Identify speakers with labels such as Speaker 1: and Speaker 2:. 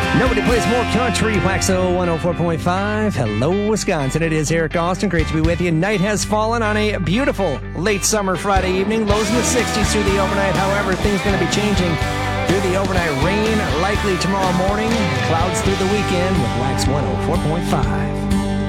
Speaker 1: Nobody plays more country. Waxo 104.5. Hello, Wisconsin. It is Eric Austin. Great to be with you. Night has fallen on a beautiful late summer Friday evening. Lows in the 60s through the overnight. However, things going to be changing through the overnight. Rain likely tomorrow morning. Clouds through the weekend with Wax 104.5.